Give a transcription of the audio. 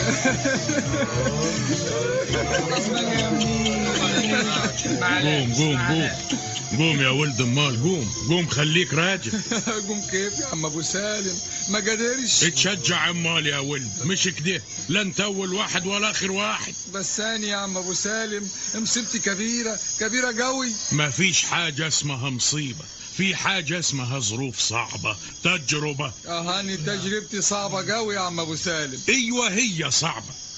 قوم قوم قوم قوم يا ولد امال، قوم خليك راجل. قوم كيف يا عم ابو سالم؟ ما قدرش. اتشجع امال يا ولد، مش كده، لا انت اول واحد ولا اخر واحد. بس ثاني يا عم ابو سالم، مصيبتي كبيرة قوي. ما فيش حاجة اسمها مصيبة، في حاجة اسمها ظروف صعبة، تجربة. هاني تجربتي صعبة قوي يا عم ابو سالم. ايوه هي صعبة،